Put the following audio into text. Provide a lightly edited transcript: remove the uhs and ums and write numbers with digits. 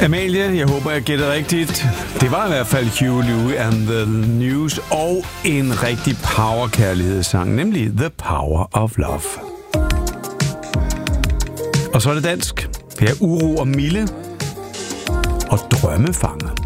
Amalie, jeg håber, jeg gætter rigtigt. Det var i hvert fald Huey Lewis and the News og en rigtig power-kærlighedssang, nemlig The Power of Love. Og så er det dansk. Det er Uro og Mille og Drømmefanger.